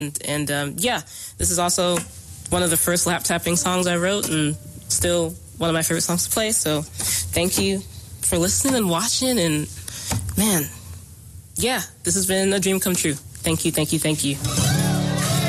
Yeah, this is also one of the first lap tapping songs I wrote and still one of my favorite songs to play. So thank you for listening and watching. And man, yeah, this has been a dream come true. Thank you, thank you, thank you.